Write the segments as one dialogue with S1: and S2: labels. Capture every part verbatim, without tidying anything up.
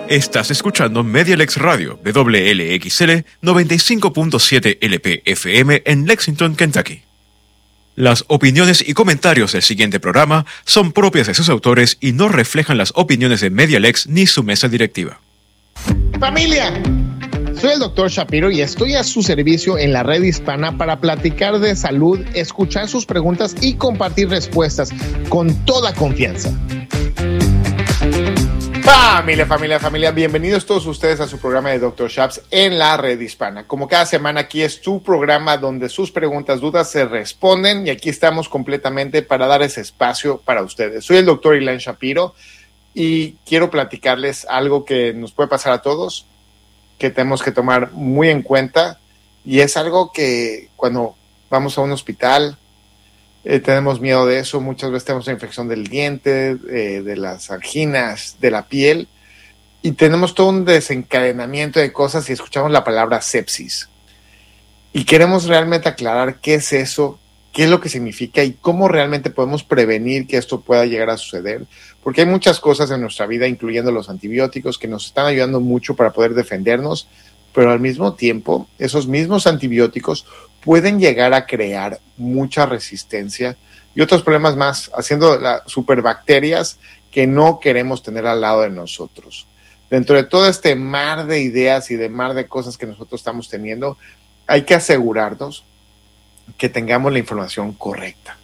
S1: Estás escuchando Medialex Radio de W L X L noventa y cinco punto siete L P F M en Lexington, Kentucky. Las opiniones y comentarios del siguiente programa son propias de sus autores y no reflejan las opiniones de Medialex ni su mesa directiva.
S2: ¡Familia! Soy el doctor Shapiro y estoy a su servicio en la red hispana para platicar de salud, escuchar sus preguntas y compartir respuestas con toda confianza. Familia, familia, familia, bienvenidos todos ustedes a su programa de doctor Shaps en la red hispana. Como cada semana, aquí es tu programa donde sus preguntas, dudas se responden y aquí estamos completamente para dar ese espacio para ustedes. Soy el doctor Ilan Shapiro y quiero platicarles algo que nos puede pasar a todos, que tenemos que tomar muy en cuenta, y es algo que cuando vamos a un hospital eh, tenemos miedo de eso. Muchas veces tenemos una infección del diente, eh, de las anginas, de la piel, y tenemos todo un desencadenamiento de cosas y escuchamos la palabra sepsis. Y queremos realmente aclarar qué es eso, qué es lo que significa y cómo realmente podemos prevenir que esto pueda llegar a suceder. Porque hay muchas cosas en nuestra vida, incluyendo los antibióticos, que nos están ayudando mucho para poder defendernos, pero al mismo tiempo, esos mismos antibióticos pueden llegar a crear mucha resistencia y otros problemas más, haciendo las superbacterias que no queremos tener al lado de nosotros. Dentro de todo este mar de ideas y de mar de cosas que nosotros estamos teniendo, hay que asegurarnos que tengamos la información correcta.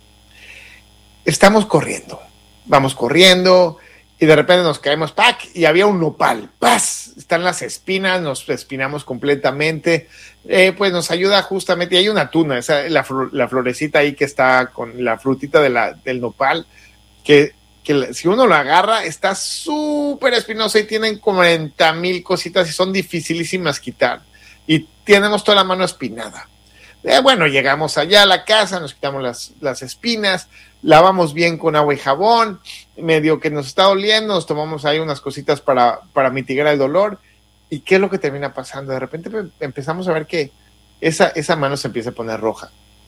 S2: Estamos corriendo. Vamos corriendo y de repente nos caemos, ¡pac! Y había un nopal, ¡paz! Están las espinas, nos espinamos completamente, eh, pues nos ayuda justamente, y hay una tuna, esa, la, la florecita ahí que está con la frutita de la, del nopal, que, que si uno lo agarra está súper espinosa y tienen cuarenta mil cositas y son dificilísimas quitar, y tenemos toda la mano espinada. Eh, bueno, llegamos allá a la casa, nos quitamos las, las espinas, lavamos bien con agua y jabón, medio que nos está doliendo, nos tomamos ahí unas cositas para, para mitigar el dolor. ¿Y qué es lo que termina pasando? De repente empezamos a ver que esa, esa mano se empieza a poner roja.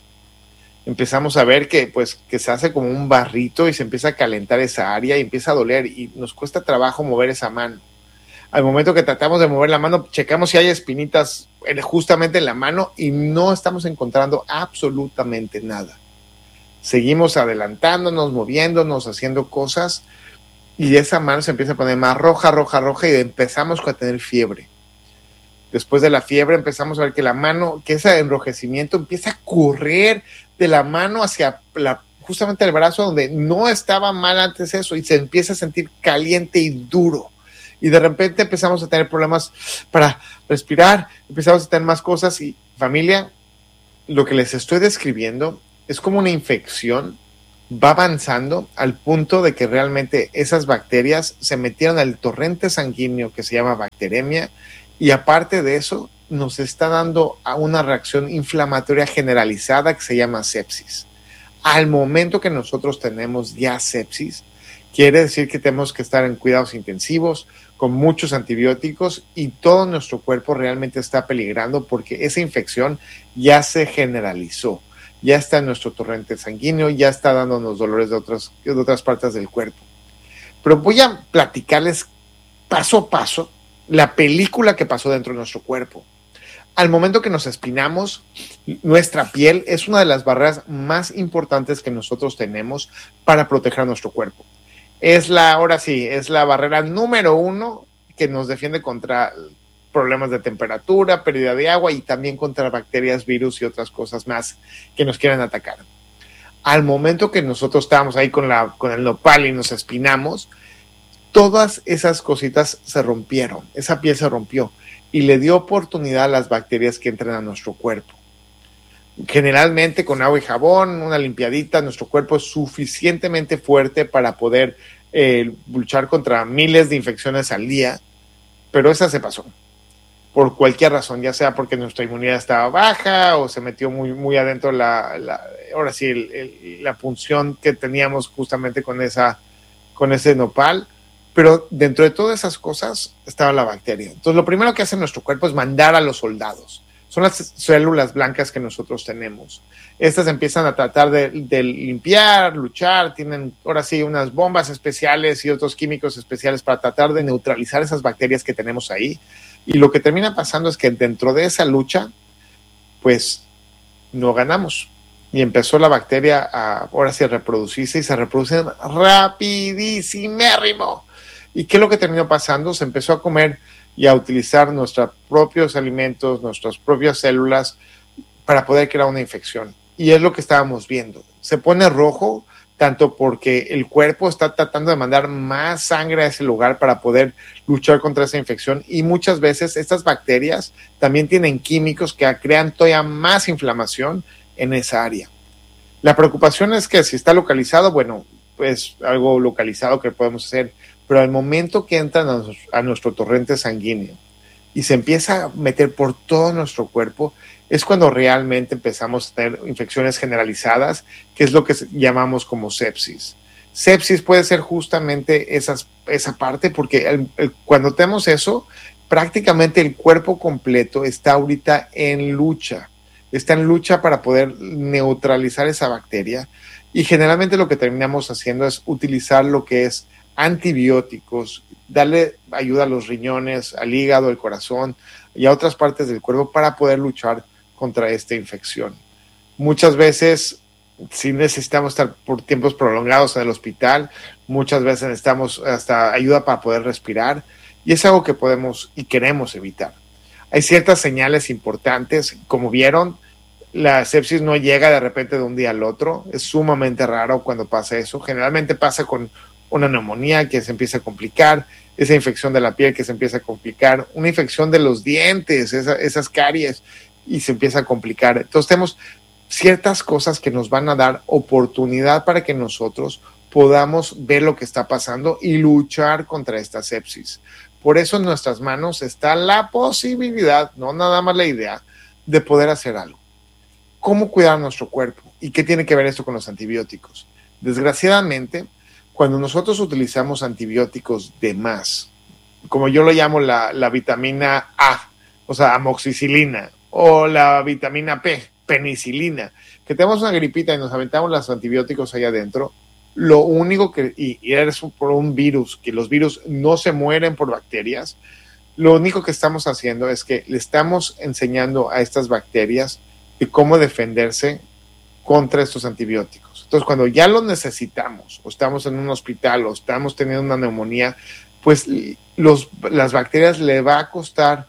S2: Empezamos a ver que, pues, que se hace como un barrito y se empieza a calentar esa área y empieza a doler y nos cuesta trabajo mover esa mano. Al momento que tratamos de mover la mano, checamos si hay espinitas justamente en la mano y no estamos encontrando absolutamente nada. Seguimos adelantándonos, moviéndonos, haciendo cosas y esa mano se empieza a poner más roja, roja, roja y empezamos a tener fiebre. Después de la fiebre empezamos a ver que la mano, que ese enrojecimiento empieza a correr de la mano hacia la, justamente el brazo donde no estaba mal antes eso y se empieza a sentir caliente y duro. Y de repente empezamos a tener problemas para respirar, empezamos a tener más cosas y familia, lo que les estoy describiendo es como una infección, va avanzando al punto de que realmente esas bacterias se metieron al torrente sanguíneo que se llama bacteremia y aparte de eso nos está dando a una reacción inflamatoria generalizada que se llama sepsis. Al momento que nosotros tenemos ya sepsis, quiere decir que tenemos que estar en cuidados intensivos, con muchos antibióticos y todo nuestro cuerpo realmente está peligrando porque esa infección ya se generalizó, ya está en nuestro torrente sanguíneo, ya está dándonos dolores de otras, de otras partes del cuerpo. Pero voy a platicarles paso a paso la película que pasó dentro de nuestro cuerpo. Al momento que nos espinamos, nuestra piel es una de las barreras más importantes que nosotros tenemos para proteger nuestro cuerpo. Es la, ahora sí, es la barrera número uno que nos defiende contra problemas de temperatura, pérdida de agua y también contra bacterias, virus y otras cosas más que nos quieran atacar. Al momento que nosotros estábamos ahí con, la, con el nopal y nos espinamos, todas esas cositas se rompieron, esa piel se rompió y le dio oportunidad a las bacterias que entran a nuestro cuerpo. Generalmente con agua y jabón, una limpiadita, nuestro cuerpo es suficientemente fuerte para poder eh, luchar contra miles de infecciones al día, pero esa se pasó por cualquier razón, ya sea porque nuestra inmunidad estaba baja o se metió muy, muy adentro la, la ahora sí, el, el, la punción que teníamos justamente con, esa, con ese nopal, pero dentro de todas esas cosas estaba la bacteria. Entonces lo primero que hace nuestro cuerpo es mandar a los soldados. son las células blancas que nosotros tenemos. Estas empiezan a tratar de, de limpiar, luchar, tienen ahora sí unas bombas especiales y otros químicos especiales para tratar de neutralizar esas bacterias que tenemos ahí. Y lo que termina pasando es que dentro de esa lucha, pues no ganamos. Y empezó la bacteria a ahora sí a reproducirse y se reproducen rapidísimo. ¿Y qué es lo que terminó pasando? Se empezó a comer y a utilizar nuestros propios alimentos, nuestras propias células para poder crear una infección. Y es lo que estábamos viendo. Se pone rojo tanto porque el cuerpo está tratando de mandar más sangre a ese lugar para poder luchar contra esa infección. Y muchas veces estas bacterias también tienen químicos que crean todavía más inflamación en esa área. La preocupación es que si está localizado, bueno, pues algo localizado que podemos hacer, pero al momento que entran a, a nuestro torrente sanguíneo y se empieza a meter por todo nuestro cuerpo, es cuando realmente empezamos a tener infecciones generalizadas, que es lo que llamamos como sepsis. Sepsis puede ser justamente esas, esa parte, porque el, el, cuando tenemos eso, prácticamente el cuerpo completo está ahorita en lucha, está en lucha para poder neutralizar esa bacteria, y generalmente lo que terminamos haciendo es utilizar lo que es antibióticos, darle ayuda a los riñones, al hígado, al corazón y a otras partes del cuerpo para poder luchar contra esta infección. Muchas veces sí necesitamos estar por tiempos prolongados en el hospital, muchas veces necesitamos hasta ayuda para poder respirar, y es algo que podemos y queremos evitar. Hay ciertas señales importantes, como vieron, la sepsis no llega de repente de un día al otro, es sumamente raro cuando pasa eso. Generalmente pasa con una neumonía que se empieza a complicar, esa infección de la piel que se empieza a complicar, una infección de los dientes, esa, esas caries, y se empieza a complicar. Entonces tenemos ciertas cosas que nos van a dar oportunidad para que nosotros podamos ver lo que está pasando y luchar contra esta sepsis. Por eso en nuestras manos está la posibilidad, no nada más la idea, de poder hacer algo. ¿Cómo cuidar nuestro cuerpo? ¿Y qué tiene que ver esto con los antibióticos? Desgraciadamente, cuando nosotros utilizamos antibióticos de más, como yo lo llamo la, la vitamina A, o sea, amoxicilina, o la vitamina P, penicilina, que tenemos una gripita y nos aventamos los antibióticos ahí adentro, lo único que, y, y es por un virus, que los virus no se mueren por bacterias, lo único que estamos haciendo es que le estamos enseñando a estas bacterias de cómo defenderse contra estos antibióticos. Entonces, cuando ya lo necesitamos, o estamos en un hospital, o estamos teniendo una neumonía, pues los, las bacterias le va a costar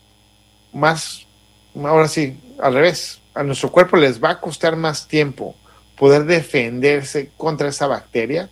S2: más, ahora sí, al revés, a nuestro cuerpo les va a costar más tiempo poder defenderse contra esa bacteria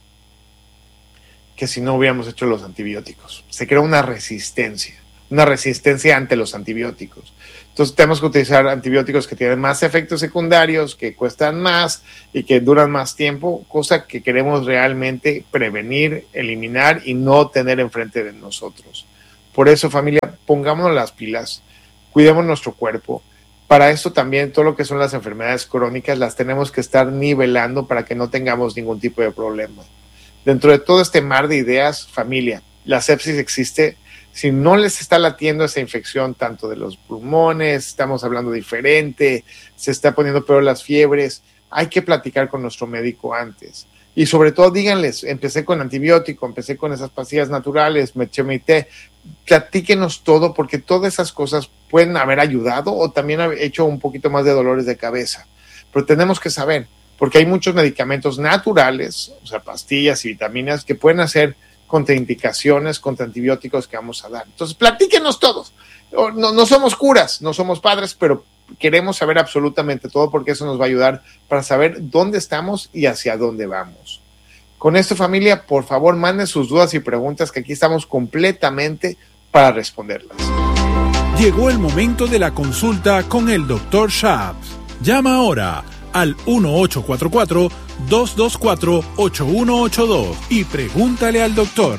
S2: que si no hubiéramos hecho los antibióticos. Se crea una resistencia, una resistencia ante los antibióticos. Entonces tenemos que utilizar antibióticos que tienen más efectos secundarios, que cuestan más y que duran más tiempo, cosa que queremos realmente prevenir, eliminar y no tener enfrente de nosotros. Por eso, familia, pongámonos las pilas, cuidemos nuestro cuerpo. Para esto también todo lo que son las enfermedades crónicas las tenemos que estar nivelando para que no tengamos ningún tipo de problema. Dentro de todo este mar de ideas, familia, la sepsis existe. Si no les está latiendo esa infección tanto de los pulmones, estamos hablando diferente, se está poniendo peor las fiebres, hay que platicar con nuestro médico antes. Y sobre todo díganles, empecé con antibiótico, empecé con esas pastillas naturales, me eché mi té, platíquenos todo porque todas esas cosas pueden haber ayudado o también haber hecho un poquito más de dolores de cabeza. Pero tenemos que saber, porque hay muchos medicamentos naturales, o sea, pastillas y vitaminas que pueden hacer contraindicaciones contra antibióticos que vamos a dar. Entonces, platíquenos todos. No, no somos curas, no somos padres, pero queremos saber absolutamente todo porque eso nos va a ayudar para saber dónde estamos y hacia dónde vamos. Con esto, familia, por favor, manden sus dudas y preguntas que aquí estamos completamente para responderlas.
S3: Llegó el momento de la consulta con el doctor Schaps. Llama ahora al uno ocho cuatro cuatro, dos dos cuatro, ocho uno ocho dos y pregúntale al doctor.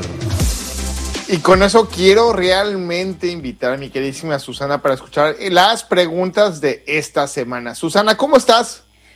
S2: Y con eso quiero realmente invitar a mi queridísima Susana para escuchar las preguntas de esta semana. Susana, ¿cómo estás?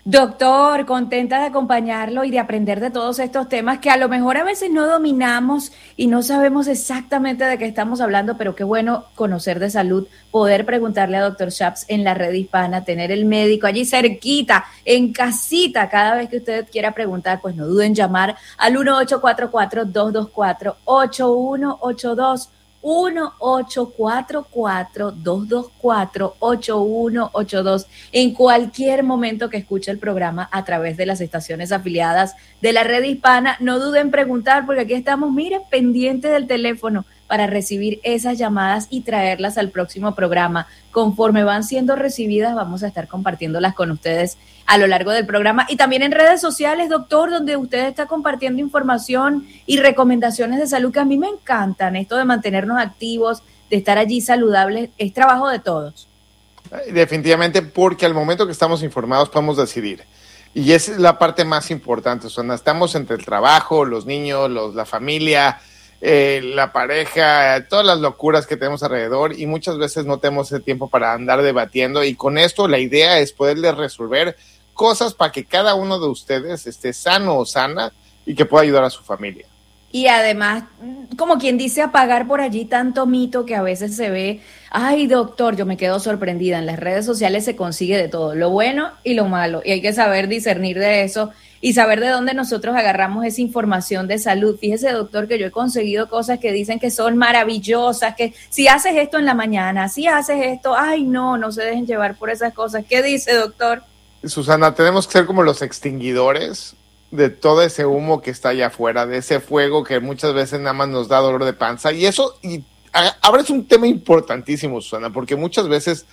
S4: Doctor, contenta de acompañarlo y de aprender de todos estos temas que a lo mejor a veces no dominamos y no sabemos exactamente de qué estamos hablando, pero qué bueno conocer de salud, poder preguntarle a doctor Schaps en la red hispana, tener el médico allí cerquita, en casita, cada vez que usted quiera preguntar, pues no duden en llamar al uno ocho cuatro cuatro, dos dos cuatro, ocho uno ocho dos, uno ocho cuatro cuatro, dos dos cuatro, ocho uno ocho dos en cualquier momento que escuche el programa a través de las estaciones afiliadas de la red hispana. No duden en preguntar porque aquí estamos, miren, pendientes del teléfono para recibir esas llamadas y traerlas al próximo programa. Conforme van siendo recibidas, vamos a estar compartiéndolas con ustedes a lo largo del programa y también en redes sociales, doctor, donde usted está compartiendo información y recomendaciones de salud que a mí me encantan. Esto de mantenernos activos, de estar allí saludables, es trabajo de todos.
S2: Definitivamente, porque al momento que estamos informados podemos decidir. Y esa es la parte más importante. O sea, estamos entre el trabajo, los niños, los, la familia, eh, la pareja, todas las locuras que tenemos alrededor y muchas veces no tenemos ese tiempo para andar debatiendo. Y con esto la idea es poderles resolver cosas para que cada uno de ustedes esté sano o sana y que pueda ayudar a su familia.
S4: Y además, como quien dice, apagar por allí tanto mito que a veces se ve. Ay, doctor, yo me quedo sorprendida. En las redes sociales se consigue de todo, lo bueno y lo malo. Y hay que saber discernir de eso y saber de dónde nosotros agarramos esa información de salud. Fíjese, doctor, que yo he conseguido cosas que dicen que son maravillosas, que si haces esto en la mañana, si haces esto, ay, no, no se dejen llevar por esas cosas. ¿Qué dice, doctor?
S2: Susana, tenemos que ser como los extinguidores de todo ese humo que está allá afuera, de ese fuego que muchas veces nada más nos da dolor de panza. Y eso, y ahora es un tema importantísimo, Susana, porque muchas veces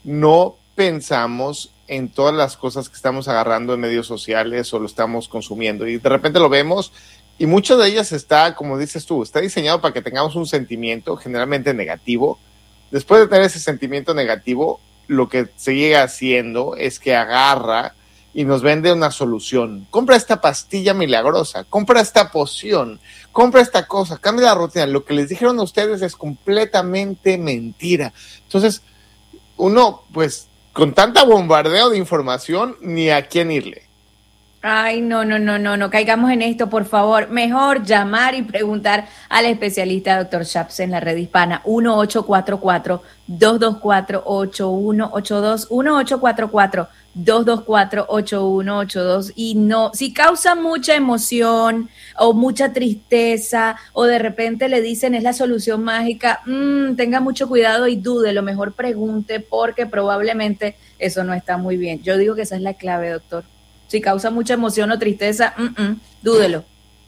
S2: no pensamos en todas las cosas que estamos agarrando en medios sociales o lo estamos consumiendo. Y de repente lo vemos y muchas de ellas está, como dices tú, está diseñado para que tengamos un sentimiento generalmente negativo. Después de tener ese sentimiento negativo, lo que se llega haciendo es que agarra y nos vende una solución. Compra esta pastilla milagrosa, compra esta poción, compra esta cosa, cambia la rutina. Lo que les dijeron a ustedes es completamente mentira. Entonces, uno, pues, con tanta bombardeo de información, ni a quién irle.
S4: Ay, no, no, no, no, no caigamos en esto, por favor. Mejor llamar y preguntar al especialista doctor Schaps en la red hispana, uno ocho cuatro cuatro, dos dos cuatro, ocho uno ocho dos, uno ocho cuatro cuatro, dos dos cuatro, ocho uno ocho dos. Y no, si causa mucha emoción o mucha tristeza o de repente le dicen es la solución mágica, mmm, tenga mucho cuidado y dude, lo mejor pregunte porque probablemente eso no está muy bien. Yo digo que esa es la clave, doctor. Si causa mucha emoción o tristeza, mm-mm, dúdelo.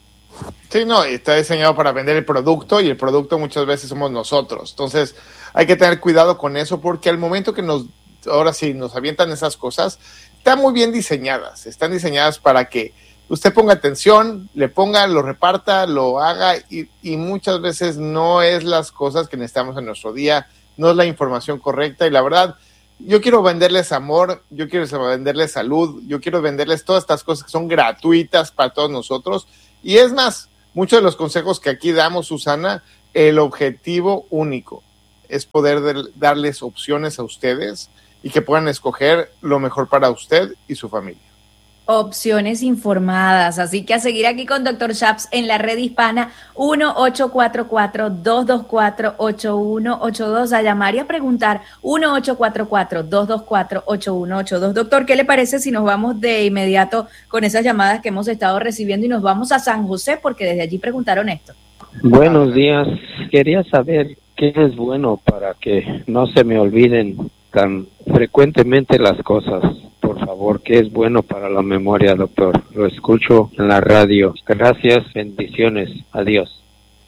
S2: Sí, no, está diseñado para vender el producto y el producto muchas veces somos nosotros. Entonces hay que tener cuidado con eso porque al momento que nos, ahora sí, nos avientan esas cosas, están muy bien diseñadas. Están diseñadas para que usted ponga atención, le ponga, lo reparta, lo haga y, y muchas veces no es las cosas que necesitamos en nuestro día, no es la información correcta y la verdad, yo quiero venderles amor, yo quiero venderles salud, yo quiero venderles todas estas cosas que son gratuitas para todos nosotros. Y es más, muchos de los consejos que aquí damos, Susana, el objetivo único es poder de, darles opciones a ustedes y que puedan escoger lo mejor para usted y su familia.
S4: Opciones informadas, así que a seguir aquí con doctor Schaps en la red hispana, uno ocho cuatro cuatro, dos dos cuatro, ocho uno ocho dos, a llamar y a preguntar, uno ocho cuatro cuatro, dos dos cuatro, ocho uno ocho dos. Doctor, ¿qué le parece si nos vamos de inmediato con esas llamadas que hemos estado recibiendo y nos vamos a San José, porque desde allí preguntaron esto?
S5: Buenos días, quería saber qué es bueno para que no se me olviden tan frecuentemente las cosas. Por favor, ¿qué es bueno para la memoria, doctor? Lo escucho en la radio. Gracias, bendiciones. Adiós.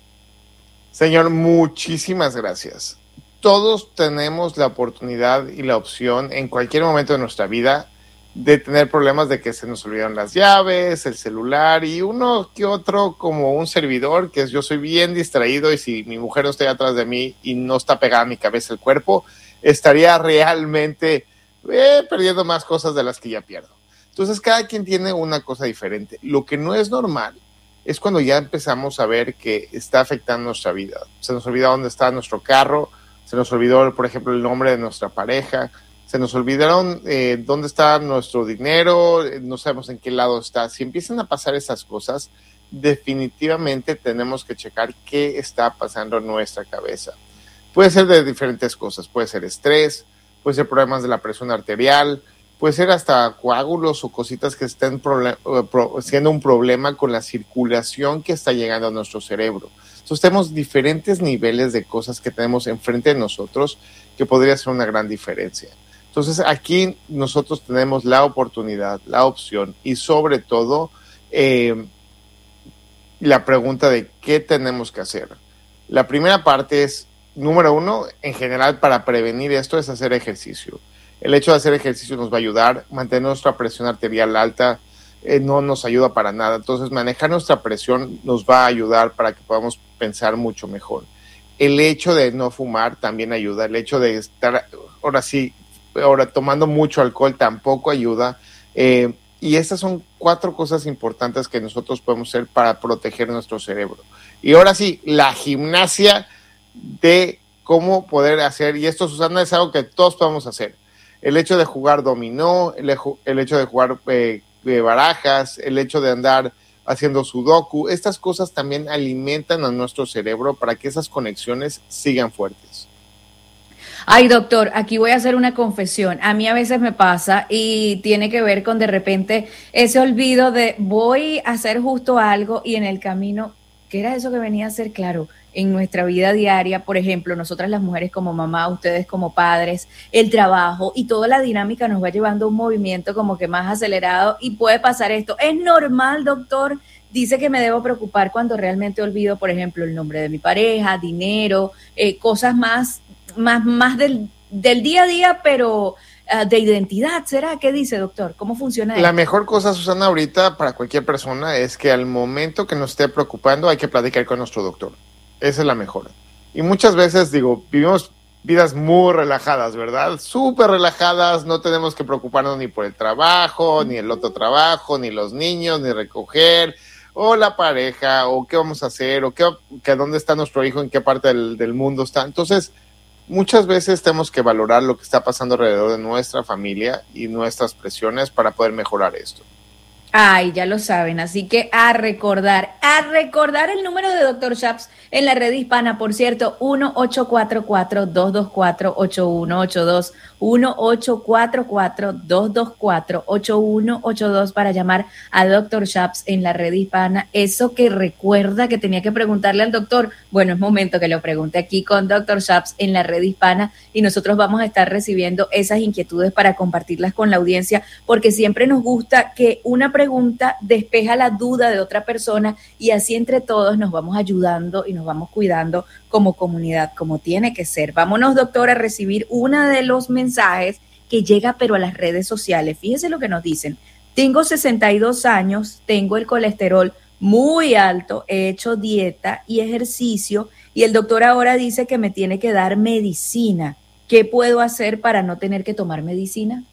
S2: Señor, muchísimas gracias. Todos tenemos la oportunidad y la opción en cualquier momento de nuestra vida de tener problemas de que se nos olvidan las llaves, el celular y uno que otro como un servidor, que es yo soy bien distraído y si mi mujer no está atrás de mí y no está pegada a mi cabeza el cuerpo, estaría realmente eh, perdiendo más cosas de las que ya pierdo. Entonces cada quien tiene una cosa diferente. Lo que no es normal es cuando ya empezamos a ver que está afectando nuestra vida. Se nos olvida dónde está nuestro carro, se nos olvidó, por ejemplo, el nombre de nuestra pareja, se nos olvidaron eh, dónde está nuestro dinero, no sabemos en qué lado está. Si empiezan a pasar esas cosas, definitivamente tenemos que checar qué está pasando en nuestra cabeza. Puede ser de diferentes cosas, puede ser estrés, puede ser problemas de la presión arterial, puede ser hasta coágulos o cositas que estén problem- pro- siendo un problema con la circulación que está llegando a nuestro cerebro. Entonces tenemos diferentes niveles de cosas que tenemos enfrente de nosotros que podría ser una gran diferencia. Entonces aquí nosotros tenemos la oportunidad, la opción y sobre todo eh, la pregunta de qué tenemos que hacer. La primera parte es, número uno, en general para prevenir esto es hacer ejercicio. El hecho de hacer ejercicio nos va a ayudar, mantener nuestra presión arterial alta eh, no nos ayuda para nada. Entonces manejar nuestra presión nos va a ayudar para que podamos pensar mucho mejor. El hecho de no fumar también ayuda. El hecho de estar, ahora sí, ahora tomando mucho alcohol tampoco ayuda. Eh, y estas son cuatro cosas importantes que nosotros podemos hacer para proteger nuestro cerebro. Y ahora sí, la gimnasia de cómo poder hacer, y esto, Susana, es algo que todos podemos hacer. El hecho de jugar dominó, el, el hecho de jugar eh, de barajas, el hecho de andar haciendo sudoku, estas cosas también alimentan a nuestro cerebro para que esas conexiones sigan fuertes.
S4: Ay, doctor, aquí voy a hacer una confesión. A mí a veces me pasa y tiene que ver con de repente ese olvido de voy a hacer justo algo y en el camino, ¿qué era eso que venía a hacer? Claro, en nuestra vida diaria, por ejemplo, nosotras las mujeres como mamá, ustedes como padres, el trabajo y toda la dinámica nos va llevando a un movimiento como que más acelerado y puede pasar esto. ¿Es normal, doctor? Dice que me debo preocupar cuando realmente olvido, por ejemplo, el nombre de mi pareja, dinero, eh, cosas más, más, más del, del día a día, pero uh, de identidad, ¿será? ¿Qué dice, doctor? ¿Cómo funciona esto?
S2: La mejor cosa, Susana, ahorita para cualquier persona es que al momento que nos esté preocupando hay que platicar con nuestro doctor. Esa es la mejor. Y muchas veces, digo, vivimos vidas muy relajadas, ¿verdad? Súper relajadas, no tenemos que preocuparnos ni por el trabajo, ni el otro trabajo, ni los niños, ni recoger, o la pareja, o qué vamos a hacer, o qué, que dónde está nuestro hijo, en qué parte del, del mundo está. Entonces, muchas veces tenemos que valorar lo que está pasando alrededor de nuestra familia y nuestras presiones para poder mejorar esto.
S4: Ay, ya lo saben, así que a recordar, a recordar el número de doctor Shaps en la red hispana, por cierto, uno ocho cuatro cuatro, dos dos cuatro, ocho uno ocho dos, uno ocho cuatro cuatro, dos dos cuatro, ocho uno ocho dos para llamar a doctor Shaps en la red hispana. Eso que recuerda que tenía que preguntarle al doctor, bueno, es momento que lo pregunte aquí con doctor Shaps en la red hispana y nosotros vamos a estar recibiendo esas inquietudes para compartirlas con la audiencia, porque siempre nos gusta que una pregunta pregunta despeja la duda de otra persona y así entre todos nos vamos ayudando y nos vamos cuidando como comunidad, como tiene que ser. Vámonos, doctor, a recibir uno de los mensajes que llega pero a las redes sociales. Fíjese lo que nos dicen. Tengo sesenta y dos años, tengo el colesterol muy alto, he hecho dieta y ejercicio y el doctor ahora dice que me tiene que dar medicina. ¿Qué puedo hacer para no tener que tomar medicina?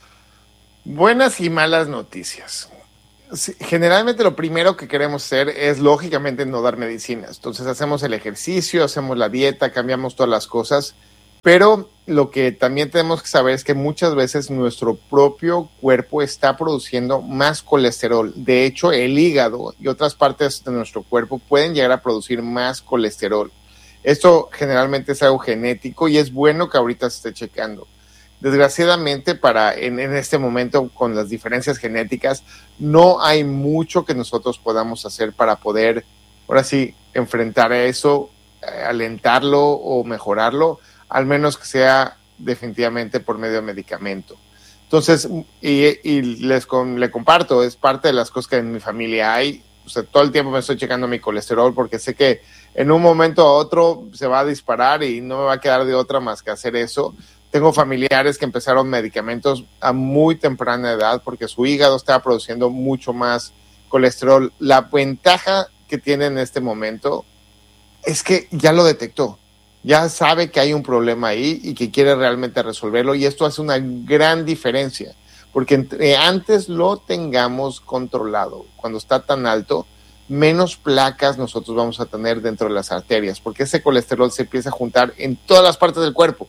S2: Buenas y malas noticias. Generalmente lo primero que queremos hacer es lógicamente no dar medicinas. Entonces hacemos el ejercicio, hacemos la dieta, cambiamos todas las cosas, pero lo que también tenemos que saber es que muchas veces nuestro propio cuerpo está produciendo más colesterol. De hecho, el hígado y otras partes de nuestro cuerpo pueden llegar a producir más colesterol. Esto generalmente es algo genético y es bueno que ahorita se esté checando. Desgraciadamente, para en, en este momento, con las diferencias genéticas, no hay mucho que nosotros podamos hacer para poder, ahora sí, enfrentar a eso, eh, alentarlo o mejorarlo, al menos que sea definitivamente por medio de medicamento. Entonces, y, y les con, le comparto, es parte de las cosas que en mi familia hay. O sea, todo el tiempo me estoy checando mi colesterol porque sé que en un momento a otro se va a disparar y no me va a quedar de otra más que hacer eso. Tengo familiares que empezaron medicamentos a muy temprana edad porque su hígado estaba produciendo mucho más colesterol. La ventaja que tiene en este momento es que ya lo detectó, ya sabe que hay un problema ahí y que quiere realmente resolverlo y esto hace una gran diferencia porque entre antes lo tengamos controlado, cuando está tan alto, menos placas nosotros vamos a tener dentro de las arterias porque ese colesterol se empieza a juntar en todas las partes del cuerpo.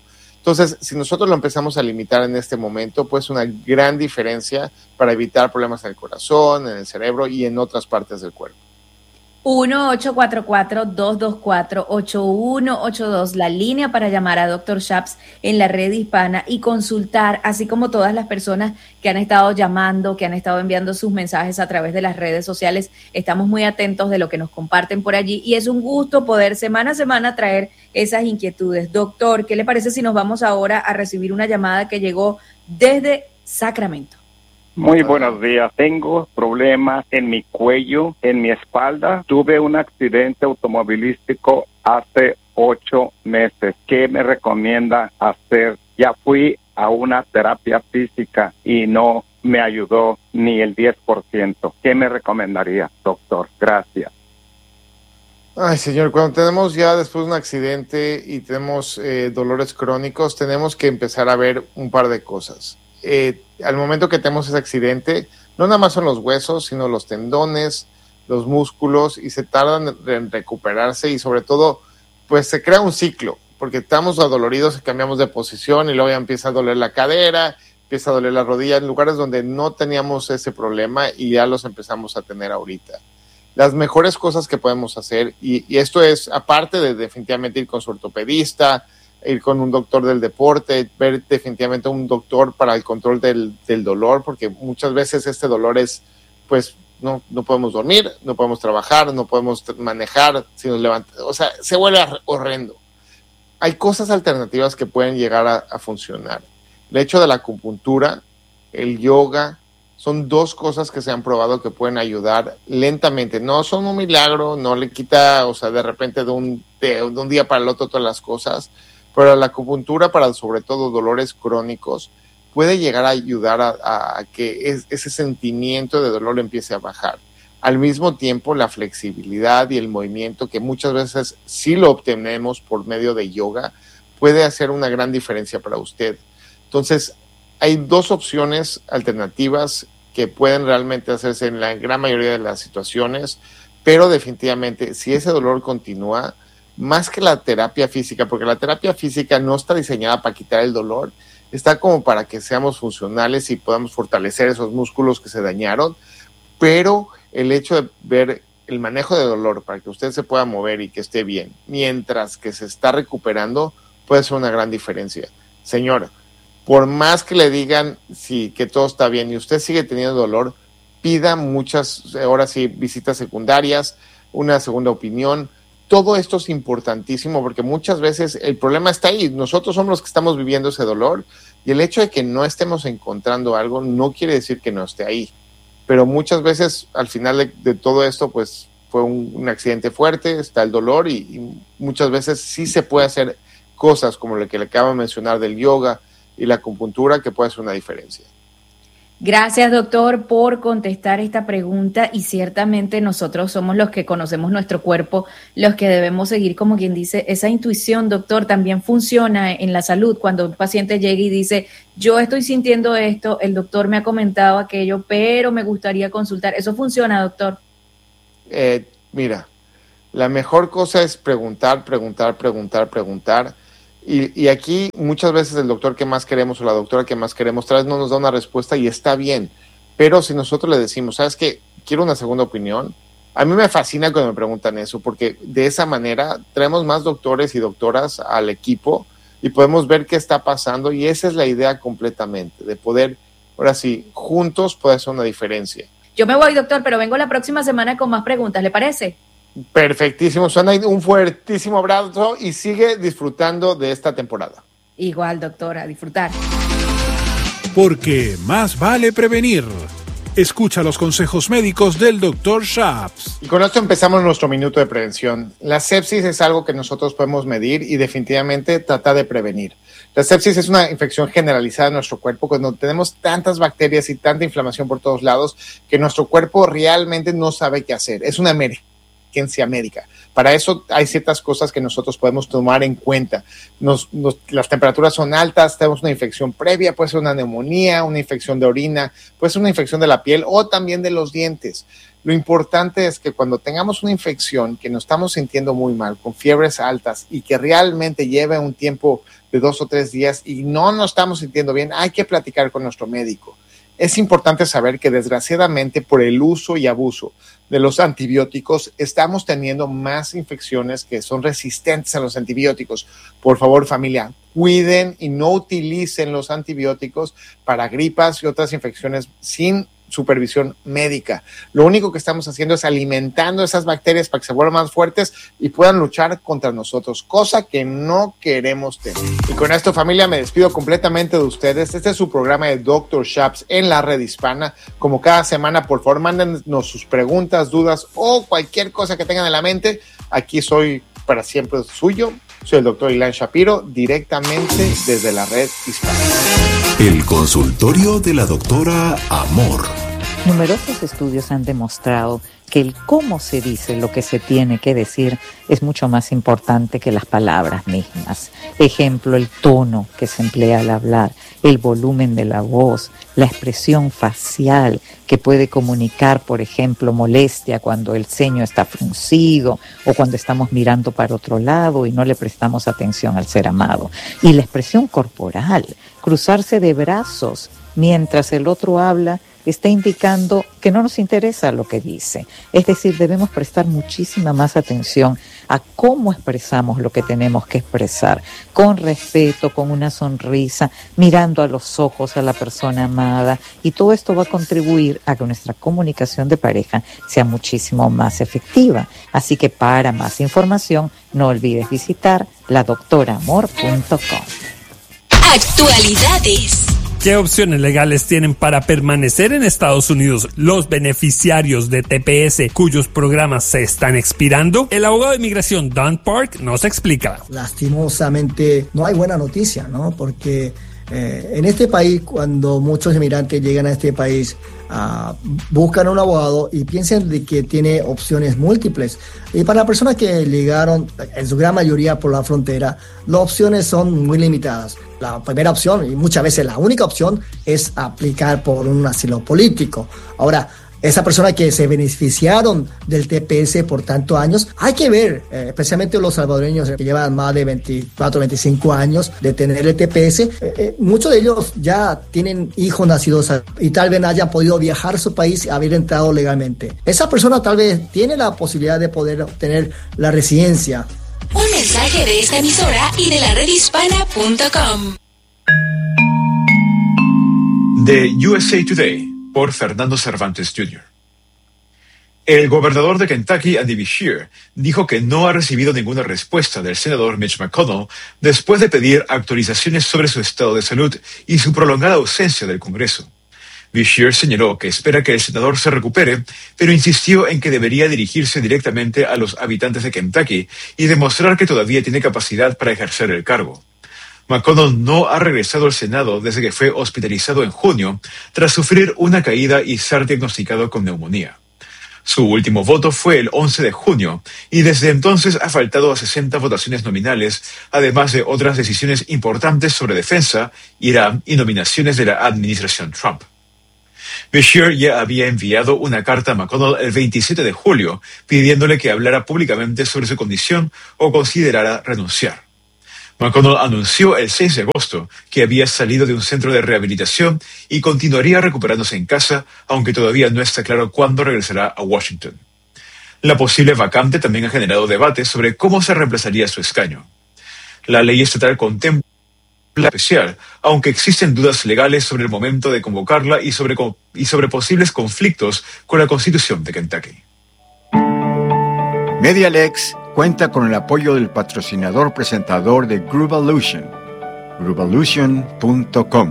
S2: Entonces, si nosotros lo empezamos a limitar en este momento, pues una gran diferencia para evitar problemas en el corazón, en el cerebro y en otras partes del cuerpo.
S4: uno ocho cuatro cuatro, dos dos cuatro, ocho uno ocho dos, la línea para llamar a doctor Shaps en la red hispana y consultar, así como todas las personas que han estado llamando, que han estado enviando sus mensajes a través de las redes sociales. Estamos muy atentos de lo que nos comparten por allí y es un gusto poder semana a semana traer esas inquietudes. Doctor, ¿qué le parece si nos vamos ahora a recibir una llamada que llegó desde Sacramento?
S6: Muy buenos días. Tengo problemas en mi cuello, en mi espalda. Tuve un accidente automovilístico hace ocho meses. ¿Qué me recomienda hacer? Ya fui a una terapia física y no me ayudó ni el diez por ciento. ¿Qué me recomendaría, doctor? Gracias.
S2: Ay, señor, cuando tenemos ya después de un accidente y tenemos eh, dolores crónicos, tenemos que empezar a ver un par de cosas. Eh, al momento que tenemos ese accidente, no nada más son los huesos, sino los tendones, los músculos, y se tardan en recuperarse y sobre todo, pues se crea un ciclo, porque estamos adoloridos y cambiamos de posición y luego ya empieza a doler la cadera, empieza a doler la rodilla, en lugares donde no teníamos ese problema y ya los empezamos a tener ahorita. Las mejores cosas que podemos hacer, y, y esto es aparte de definitivamente ir con su ortopedista, ir con un doctor del deporte, ver definitivamente un doctor para el control del, del dolor, porque muchas veces este dolor es, pues, no, no podemos dormir, no podemos trabajar, no podemos manejar, si nos levantamos, o sea, se vuelve horrendo. Hay cosas alternativas que pueden llegar a, a funcionar. El hecho de la acupuntura, el yoga, son dos cosas que se han probado que pueden ayudar lentamente. No son un milagro, no le quita, o sea, de repente de un, de, de un día para el otro todas las cosas, pero la acupuntura para sobre todo dolores crónicos puede llegar a ayudar a, a, a que es, ese sentimiento de dolor empiece a bajar. Al mismo tiempo, la flexibilidad y el movimiento, que muchas veces sí lo obtenemos por medio de yoga, puede hacer una gran diferencia para usted. Entonces, hay dos opciones alternativas que pueden realmente hacerse en la gran mayoría de las situaciones, pero definitivamente, si ese dolor continúa, más que la terapia física, porque la terapia física no está diseñada para quitar el dolor, está como para que seamos funcionales y podamos fortalecer esos músculos que se dañaron, pero el hecho de ver el manejo de dolor para que usted se pueda mover y que esté bien, mientras que se está recuperando, puede ser una gran diferencia. Señora, por más que le digan sí, que todo está bien y usted sigue teniendo dolor, pida muchas, ahora sí, visitas secundarias, una segunda opinión. Todo esto es importantísimo porque muchas veces el problema está ahí. Nosotros somos los que estamos viviendo ese dolor y el hecho de que no estemos encontrando algo no quiere decir que no esté ahí. Pero muchas veces al final de, de todo esto pues fue un, un accidente fuerte, está el dolor y, y muchas veces sí se puede hacer cosas como lo que le acabo de mencionar del yoga y la acupuntura que puede hacer una diferencia.
S4: Gracias, doctor, por contestar esta pregunta y ciertamente nosotros somos los que conocemos nuestro cuerpo, los que debemos seguir, como quien dice, esa intuición, doctor, también funciona en la salud. Cuando un paciente llega y dice, yo estoy sintiendo esto, el doctor me ha comentado aquello, pero me gustaría consultar. ¿Eso funciona, doctor?
S2: Eh, mira, la mejor cosa es preguntar, preguntar, preguntar, preguntar. Y, y aquí muchas veces el doctor que más queremos o la doctora que más queremos tal vez no nos da una respuesta y está bien, pero si nosotros le decimos, ¿sabes qué? Quiero una segunda opinión. A mí me fascina cuando me preguntan eso, porque de esa manera traemos más doctores y doctoras al equipo y podemos ver qué está pasando y esa es la idea completamente, de poder, ahora sí, juntos poder hacer una diferencia.
S4: Yo me voy, doctor, pero vengo la próxima semana con más preguntas, ¿le parece?
S2: Perfectísimo, Susana, un fuertísimo abrazo y sigue disfrutando de esta temporada.
S4: Igual, doctora, a disfrutar.
S3: Porque más vale prevenir. Escucha los consejos médicos del doctor Shaps.
S2: Y con esto empezamos nuestro minuto de prevención. La sepsis es algo que nosotros podemos medir y definitivamente tratar de prevenir. La sepsis es una infección generalizada en nuestro cuerpo cuando tenemos tantas bacterias y tanta inflamación por todos lados que nuestro cuerpo realmente no sabe qué hacer. Es una emergencia emergencia médica. Para eso hay ciertas cosas que nosotros podemos tomar en cuenta. Nos, nos, las temperaturas son altas, tenemos una infección previa, puede ser una neumonía, una infección de orina, puede ser una infección de la piel o también de los dientes. Lo importante es que cuando tengamos una infección, que nos estamos sintiendo muy mal, con fiebres altas y que realmente lleve un tiempo de dos o tres días y no nos estamos sintiendo bien, hay que platicar con nuestro médico. Es importante saber que desgraciadamente por el uso y abuso de los antibióticos estamos teniendo más infecciones que son resistentes a los antibióticos. Por favor, familia, cuiden y no utilicen los antibióticos para gripas y otras infecciones sin supervisión médica. Lo único que estamos haciendo es alimentando esas bacterias para que se vuelvan más fuertes y puedan luchar contra nosotros, cosa que no queremos tener. Y con esto, familia, me despido completamente de ustedes. Este es su programa de doctor Shaps en la red hispana. Como cada semana, por favor, mándenos sus preguntas, dudas o cualquier cosa que tengan en la mente. Aquí soy para siempre suyo. Soy el doctor Ilan Shapiro, directamente desde la red hispana.
S7: El consultorio de la doctora Amor.
S8: Numerosos estudios han demostrado que el cómo se dice lo que se tiene que decir es mucho más importante que las palabras mismas. Ejemplo, el tono que se emplea al hablar, el volumen de la voz, la expresión facial que puede comunicar, por ejemplo, molestia cuando el ceño está fruncido o cuando estamos mirando para otro lado y no le prestamos atención al ser amado. Y la expresión corporal, cruzarse de brazos mientras el otro habla, está indicando que no nos interesa lo que dice. Es decir, debemos prestar muchísima más atención a cómo expresamos lo que tenemos que expresar, con respeto, con una sonrisa, mirando a los ojos a la persona amada, y todo esto va a contribuir a que nuestra comunicación de pareja sea muchísimo más efectiva. Así que para más información, no olvides visitar la doctora amor punto com.
S9: Actualidades. ¿Qué opciones legales tienen para permanecer en Estados Unidos los beneficiarios de T P S cuyos programas se están expirando? El abogado de inmigración Don Park nos explica.
S10: Lastimosamente no hay buena noticia, ¿no? Porque eh, en este país, cuando muchos inmigrantes llegan a este país, uh, buscan un abogado y piensan de que tiene opciones múltiples. Y para las personas que llegaron, en su gran mayoría por la frontera, las opciones son muy limitadas. La primera opción, y muchas veces la única opción, es aplicar por un asilo político. Ahora, esas personas que se beneficiaron del T P S por tantos años, hay que ver, eh, especialmente los salvadoreños que llevan más de veinticuatro, veinticinco años de tener el T P S, eh, eh, muchos de ellos ya tienen hijos nacidos y tal vez hayan podido viajar a su país y haber entrado legalmente. Esa persona tal vez tiene la posibilidad de poder obtener la residencia.
S9: Un mensaje de esta emisora y de la red hispana punto com.
S1: De U S A Today, por Fernando Cervantes junior El gobernador de Kentucky, Andy Beshear, dijo que no ha recibido ninguna respuesta del senador Mitch McConnell después de pedir actualizaciones sobre su estado de salud y su prolongada ausencia del Congreso. Beshear señaló que espera que el senador se recupere, pero insistió en que debería dirigirse directamente a los habitantes de Kentucky y demostrar que todavía tiene capacidad para ejercer el cargo. McConnell no ha regresado al Senado desde que fue hospitalizado en junio tras sufrir una caída y ser diagnosticado con neumonía. Su último voto fue el once de junio y desde entonces ha faltado a sesenta votaciones nominales, además de otras decisiones importantes sobre defensa, Irán y nominaciones de la administración Trump. Beshear ya había enviado una carta a McConnell el veintisiete de julio pidiéndole que hablara públicamente sobre su condición o considerara renunciar. McConnell anunció el seis de agosto que había salido de un centro de rehabilitación y continuaría recuperándose en casa, aunque todavía no está claro cuándo regresará a Washington. La posible vacante también ha generado debates sobre cómo se reemplazaría su escaño. La ley estatal contempla la especial, aunque existen dudas legales sobre el momento de convocarla y sobre, y sobre posibles conflictos con la Constitución de Kentucky.
S11: MediaLex cuenta con el apoyo del patrocinador presentador de Groovolution, groovolution punto com.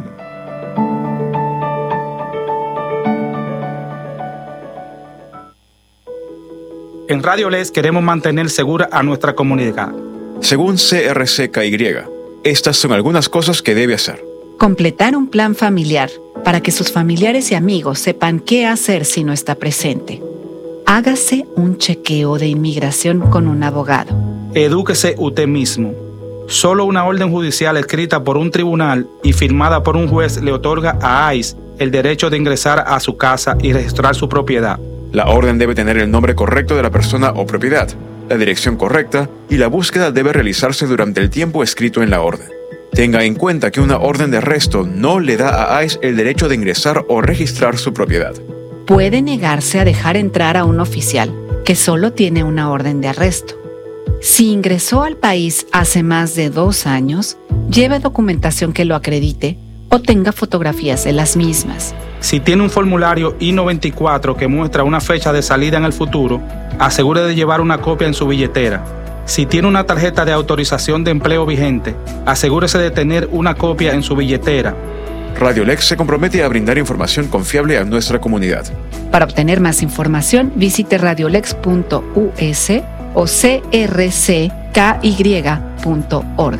S12: En Radio Les queremos mantener segura a nuestra comunidad.
S1: Según C R C K Y, estas son algunas cosas que debe hacer.
S13: Completar un plan familiar para que sus familiares y amigos sepan qué hacer si no está presente. hágase un chequeo de inmigración con un abogado.
S12: Edúquese usted mismo. Solo una orden judicial escrita por un tribunal y firmada por un juez le otorga a I C E el derecho de ingresar a su casa y registrar su propiedad.
S1: La orden debe tener el nombre correcto de la persona o propiedad, la dirección correcta y la búsqueda debe realizarse durante el tiempo escrito en la orden. Tenga en cuenta que una orden de arresto no le da a I C E el derecho de ingresar o registrar su propiedad.
S13: Puede negarse a dejar entrar a un oficial que solo tiene una orden de arresto. Si ingresó al país hace más de dos años, lleve documentación que lo acredite o tenga fotografías de las mismas.
S12: Si tiene un formulario I noventa y cuatro que muestra una fecha de salida en el futuro, asegure de llevar una copia en su billetera. Si tiene una tarjeta de autorización de empleo vigente, asegúrese de tener una copia en su billetera.
S1: Radio Lex se compromete a brindar información confiable a nuestra comunidad.
S13: Para obtener más información, visite radiolex punto u s o c r c k y punto org.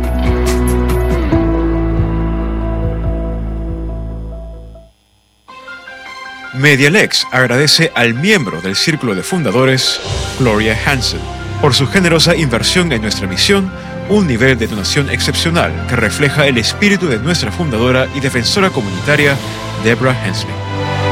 S1: MediaLex agradece al miembro del Círculo de Fundadores, Gloria Hansen, por su generosa inversión en nuestra misión, un nivel de donación excepcional que refleja el espíritu de nuestra fundadora y defensora comunitaria, Deborah Hensley.